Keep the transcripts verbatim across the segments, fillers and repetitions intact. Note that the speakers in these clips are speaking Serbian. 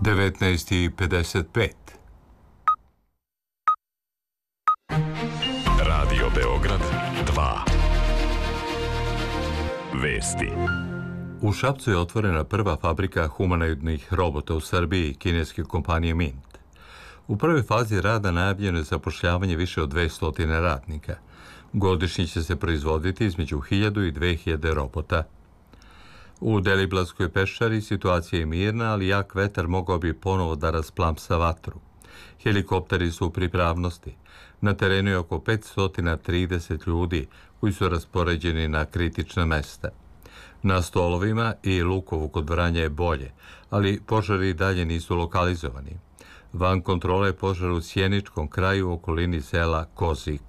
devetnaest i pedeset pet. Radio Beograd dva. Vesti. U Šapcu je otvorena prva fabrika humanoidnih robota u Srbiji kineske kompanije Mint. U prvoj fazi rada najavljeno je zapošljavanje više od dvesta radnika. Godišnje će se proizvoditi između hiljadu i dve hiljade robota. U Deliblatskoj peščari situacija je mirna, ali jak vetar mogao bi ponovo da rasplamsa vatru. Helikopteri su u pripravnosti. Na terenu je oko petsto trideset ljudi koji su raspoređeni na kritična mesta. Na Stolovima i Lukovu kod Vranja je bolje, ali požari i dalje nisu lokalizovani. Van kontrole je požar u Sjeničkom kraju u okolini sela Kozik.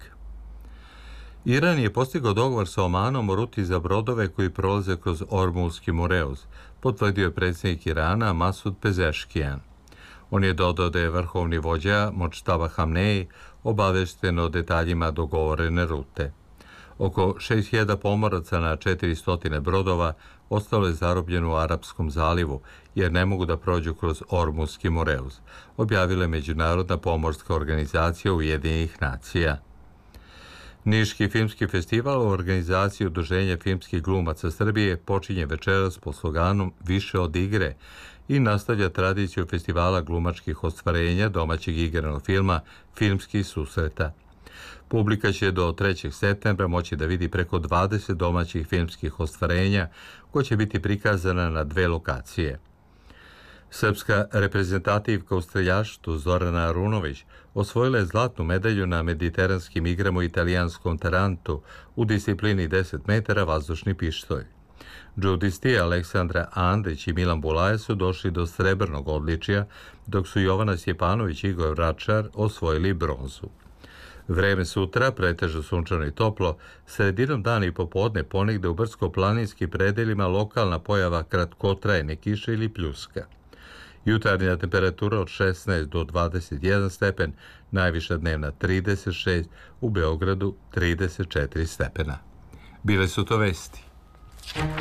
Iran je postigao dogovor sa Omanom o ruti za brodove koji prolaze kroz Ormuzski Mureuz, potvrdio je predsjednik Irana Masud Pezeškijan. On je dodao da je vrhovni vođa Modžtaba Hamneji obavešten o detaljima dogovorene rute. Oko šest hiljada pomoraca na četiristo brodova ostalo je zarobljeno u Arapskom zalivu, jer ne mogu da prođu kroz Ormuzski Mureuz, objavila je Međunarodna pomorska organizacija Ujedinjenih nacija. Niški filmski festival u organizaciji Udruženja filmskih glumaca Srbije počinje večeras po sloganom Više od igre i nastavlja tradiciju festivala glumačkih ostvarenja domaćeg igranog filma Filmskih susreta. Publika će do trećeg septembra moći da vidi preko dvadeset domaćih filmskih ostvarenja koja će biti prikazana na dve lokacije. Srpska reprezentativka u streljaštvu Zorana Arunović osvojila je zlatnu medalju na mediteranskim igrama u italijanskom Tarantu u disciplini deset metara vazdušni pištolj. Džudisti Aleksandra Andrić i Milan Bulaja su došli do srebrnog odličja, dok su Jovana Sjepanović i Igor Vračar osvojili bronzu. Vreme sutra pretežno sunčano i toplo, sredinom dana i popodne ponegde u brdsko-planinskim predelima lokalna pojava kratkotrajne kiše ili pljuska. Jutarnja temperatura od šesnaest do dvadeset jedan stepen, najviša dnevna trideset šest, u Beogradu trideset četiri stepena. Bile su to vesti.